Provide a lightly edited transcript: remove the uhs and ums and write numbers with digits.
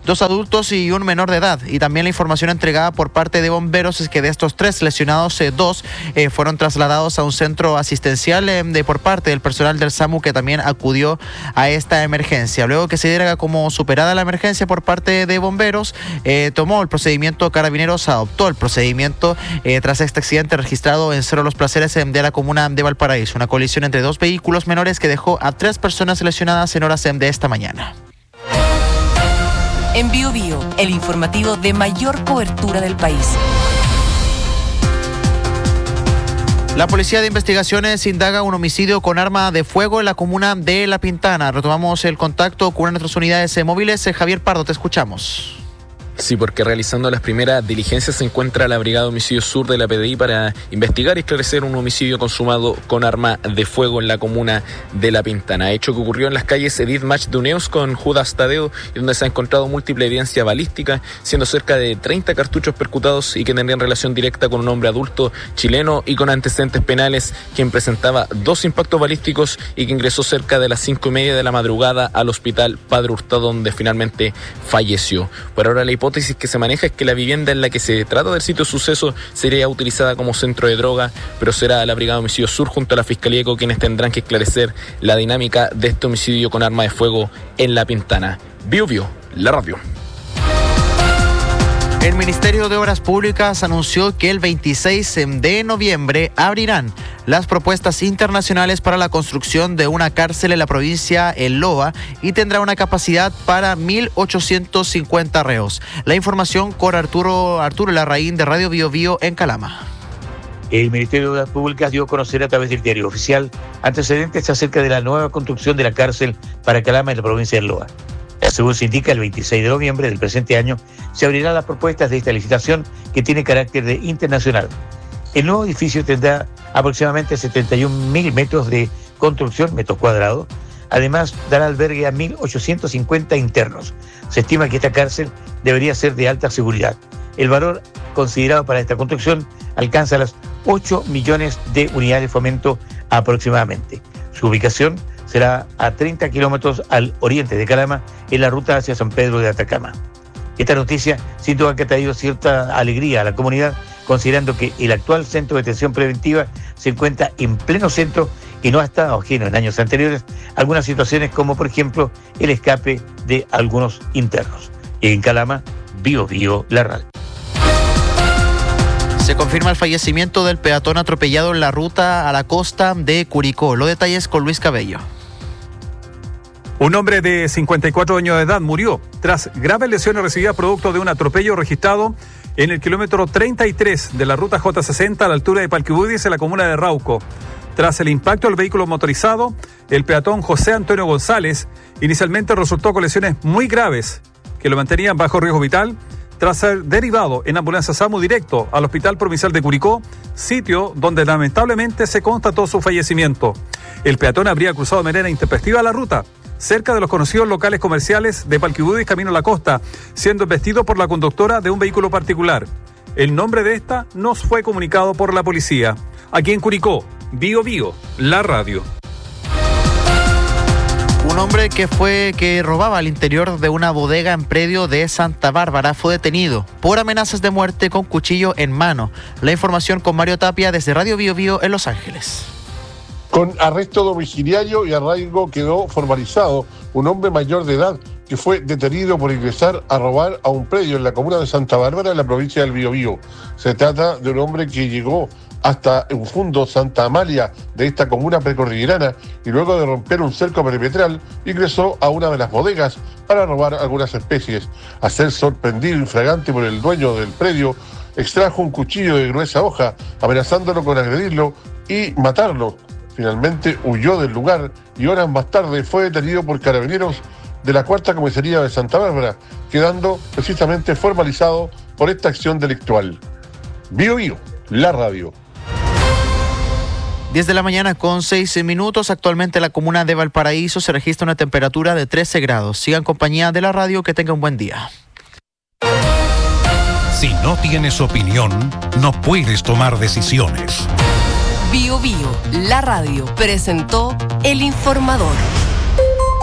2 adultos y un menor de edad. Y también la información entregada por parte de bomberos es que de estos 3 lesionados, 2 fueron trasladados a un centro asistencial por parte del personal del SAMU, que también acudió a esta emergencia. Luego que se diera como superada la emergencia por parte de bomberos, tomó el procedimiento Carabineros, adoptó el procedimiento tras este accidente registrado en Cerro Los Placeres de la comuna de Valparaíso. Una colisión entre 2 vehículos menores que dejó a 3 personas lesionadas en horas de esta mañana. En Bío Bío, el informativo de mayor cobertura del país. La Policía de Investigaciones indaga un homicidio con arma de fuego en la comuna de La Pintana. Retomamos el contacto con una de nuestras unidades móviles. Javier Pardo, te escuchamos. Sí, porque realizando las primeras diligencias se encuentra la Brigada de Homicidio Sur de la PDI para investigar y esclarecer un homicidio consumado con arma de fuego en la comuna de La Pintana. Hecho que ocurrió en las calles Edith Mach de Uneus con Judas Tadeo, y donde se ha encontrado múltiple evidencia balística, siendo cerca de 30 cartuchos percutados y que tendrían relación directa con un hombre adulto chileno y con antecedentes penales, quien presentaba 2 impactos balísticos y que ingresó cerca de las 5:30 de la madrugada al hospital Padre Hurtado, donde finalmente falleció. Por ahora la hipótesis que se maneja es que la vivienda en la que se trata del sitio de suceso sería utilizada como centro de droga, pero será la Brigada de Homicidio Sur junto a la Fiscalía ECO quienes tendrán que esclarecer la dinámica de este homicidio con arma de fuego en La Pintana. Bío Bío, la radio. El Ministerio de Obras Públicas anunció que el 26 de noviembre abrirán las propuestas internacionales para la construcción de una cárcel en la provincia El Loa y tendrá una capacidad para 1.850 reos. La información con Arturo Larraín de Radio Bío Bío en Calama. El Ministerio de Obras Públicas dio a conocer a través del diario oficial antecedentes acerca de la nueva construcción de la cárcel para Calama en la provincia de El Loa. Según se indica, el 26 de noviembre del presente año se abrirán las propuestas de esta licitación que tiene carácter de internacional. El nuevo edificio tendrá aproximadamente 71.000 metros de construcción, metros cuadrados. Además, dará albergue a 1.850 internos. Se estima que esta cárcel debería ser de alta seguridad. El valor considerado para esta construcción alcanza las 8 millones de unidades de fomento aproximadamente. Su ubicación será a 30 kilómetros al oriente de Calama, en la ruta hacia San Pedro de Atacama. Esta noticia sin duda que ha traído cierta alegría a la comunidad, considerando que el actual centro de detención preventiva se encuentra en pleno centro y no ha estado ajeno en años anteriores a algunas situaciones como, por ejemplo, el escape de algunos internos. En Calama, Bío Bío, la radio. Se confirma el fallecimiento del peatón atropellado en la ruta a la costa de Curicó. Los detalles con Luis Cabello. Un hombre de 54 años de edad murió tras graves lesiones recibidas producto de un atropello registrado en el kilómetro 33 de la ruta J60 a la altura de Palquibudis en la comuna de Rauco. Tras el impacto del vehículo motorizado, el peatón José Antonio González inicialmente resultó con lesiones muy graves que lo mantenían bajo riesgo vital, tras ser derivado en ambulancia SAMU directo al Hospital Provincial de Curicó, sitio donde lamentablemente se constató su fallecimiento. El peatón habría cruzado de manera intempestiva la ruta, cerca de los conocidos locales comerciales de Palquibudis camino a la costa, siendo embestido por la conductora de un vehículo particular. El nombre de esta nos fue comunicado por la policía. Aquí en Curicó, Bío Bío, la radio. Un hombre que robaba al interior de una bodega en predio de Santa Bárbara fue detenido por amenazas de muerte con cuchillo en mano. La información con Mario Tapia desde Radio Bío Bío en Los Ángeles. Con arresto domiciliario y arraigo quedó formalizado un hombre mayor de edad que fue detenido por ingresar a robar a un predio en la comuna de Santa Bárbara, en la provincia del Biobío. Se trata de un hombre que llegó hasta un fundo Santa Amalia de esta comuna precordillerana y luego de romper un cerco perimetral ingresó a una de las bodegas para robar algunas especies. Al ser sorprendido infragante por el dueño del predio, extrajo un cuchillo de gruesa hoja, amenazándolo con agredirlo y matarlo. Finalmente huyó del lugar y horas más tarde fue detenido por carabineros de la Cuarta Comisaría de Santa Bárbara, quedando precisamente formalizado por esta acción delictual. Bío Bío, la radio. 10 de la mañana con 6 minutos. Actualmente en la comuna de Valparaíso se registra una temperatura de 13 grados. Sigan compañía de la radio, que tenga un buen día. Si no tienes opinión, no puedes tomar decisiones. Bío Bío, la radio, presentó El Informador.